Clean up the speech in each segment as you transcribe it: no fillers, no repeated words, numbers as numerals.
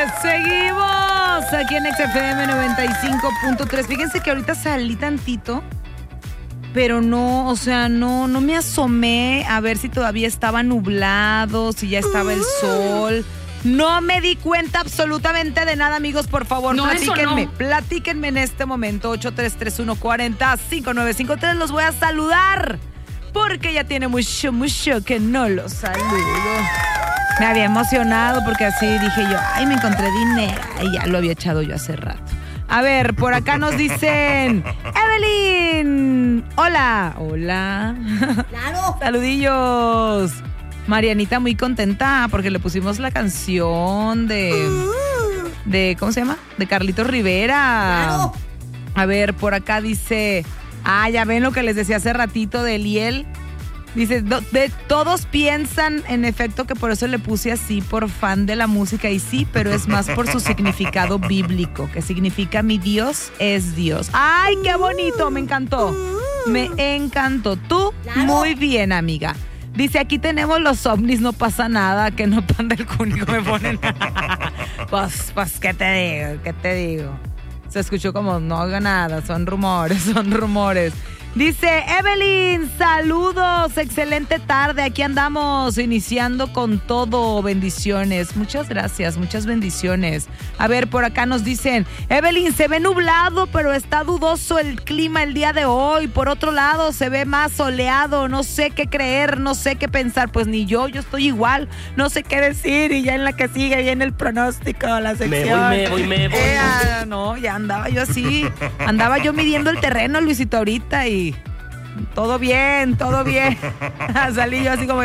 Seguimos aquí en XFM 95.3. Fíjense que ahorita salí tantito, pero no, o sea, no me asomé a ver si todavía estaba nublado, si ya estaba el sol. No me di cuenta absolutamente de nada, amigos. Por favor, no, platíquenme en este momento. 8331405953. Los voy a saludar porque ya tiene mucho que no los saludo. Me había emocionado porque así dije yo, ay, me encontré dinero. Y ya lo había echado yo hace rato. A ver, por acá nos dicen, Evelyn. Hola. Claro. Saludillos. Marianita muy contenta porque le pusimos la canción de ¿cómo se llama? De Carlitos Rivera. Claro. A ver, por acá dice, ya ven lo que les decía hace ratito de Eliel. Dice, todos piensan en efecto que por eso le puse así, por fan de la música. Y sí, pero es más por su significado bíblico, que significa mi Dios es Dios. ¡Ay, qué bonito! Me encantó. Me encantó. Tú, claro. Muy bien, amiga. Dice, aquí tenemos los ovnis, no pasa nada, que no Panda el Cúnico me ponen. Pues, ¿qué te digo? Se escuchó como, no haga nada, son rumores. Dice, Evelyn, saludos, excelente tarde, aquí andamos iniciando con todo, bendiciones. Muchas gracias, muchas bendiciones. A ver, por acá nos dicen, Evelyn, se ve nublado, pero está dudoso el clima el día de hoy. Por otro lado, se ve más soleado, no sé qué creer, no sé qué pensar. Pues ni yo estoy igual, no sé qué decir. Y ya en la que sigue, ya en el pronóstico, la sección. Me voy. No, ya andaba yo así, andaba yo midiendo el terreno, Luisito, ahorita y todo bien. Salí yo así como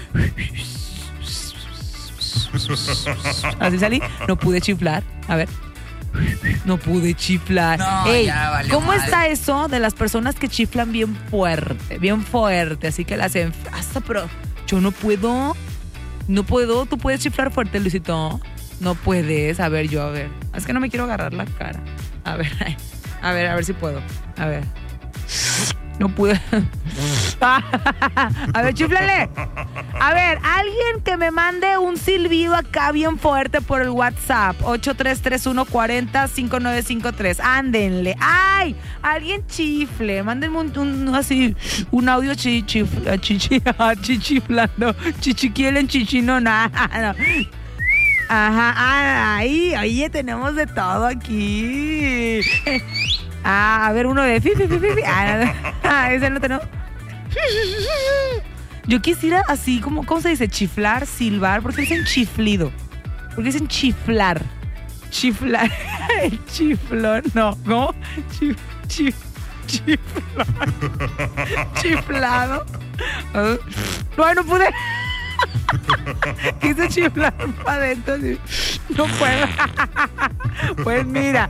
así salí, no pude chiflar. A ver, no pude chiflar. No, ey, ya valió ¿cómo madre. está eso de las personas que chiflan bien fuerte? Así que la hacen hasta, pero yo no puedo. ¿Tú puedes chiflar fuerte, Luisito? No puedes. A ver. Es que no me quiero agarrar la cara. A ver si puedo. A ver. No pude. A ver, chiflale. A ver, alguien que me mande un silbido acá bien fuerte por el WhatsApp. 8331405953. Ándenle. ¡Ay! Alguien chifle. Mándenme un audio chichiflando. Chichiquielen, chichinona. No. Ajá, ahí, oye, tenemos de todo aquí. A ver, uno de fifi. Ese no tenemos. Yo quisiera así, ¿cómo se dice? Chiflar, silbar, porque dicen chiflido. Porque dicen chiflar. Chiflar. El chiflón, no. ¿Cómo? Chiflado. No pude. Quise chiflar para adentro. No puedo. Pues mira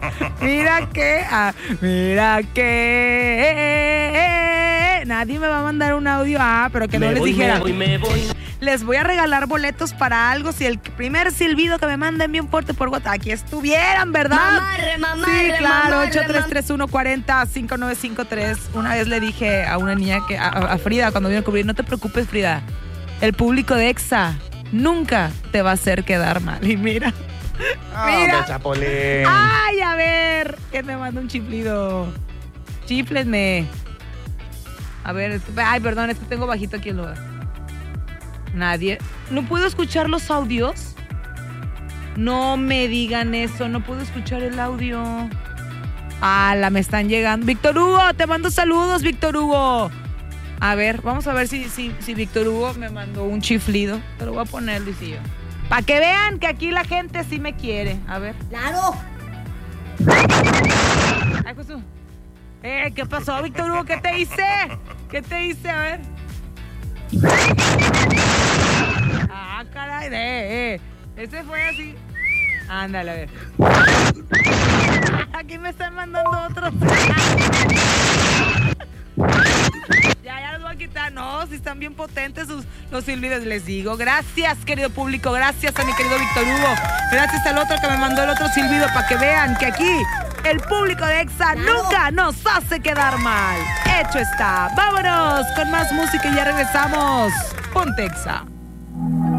que nadie me va a mandar un audio. Pero que no les dijera. Me voy. Les voy a regalar boletos para algo si el primer silbido que me manden bien fuerte por WhatsApp, aquí estuvieran, ¿verdad? Mamarre, sí, claro, mamarre, 8331405953. Una vez le dije a una niña a Frida cuando vino a cubrir, no te preocupes, Frida, el público de EXA nunca te va a hacer quedar mal. Y mira. Chapolín. Ay, a ver, que me manda un chiflido. Chiflenme. A ver, ay, perdón, es que tengo bajito aquí el lugar. Nadie. ¿No puedo escuchar los audios? No me digan eso, no puedo escuchar el audio. Me están llegando. Víctor Hugo, te mando saludos, Víctor Hugo. A ver, vamos a ver si Víctor Hugo me mandó un chiflido. Te lo voy a poner, Luisillo. Para que vean que aquí la gente sí me quiere. A ver. Claro. Ay, Jesús. ¿Qué pasó, Víctor Hugo? ¿Qué te hice? A ver. Caray. Ese fue así. Ándale, a ver. Aquí me están mandando otros. Ya los voy a quitar. No, si están bien potentes los silbidos. Les digo, gracias, querido público. Gracias a mi querido Víctor Hugo. Gracias al otro que me mandó el otro silbido para que vean que aquí el público de EXA nunca nos hace quedar mal. Hecho está. Vámonos con más música y ya regresamos. Ponte EXA.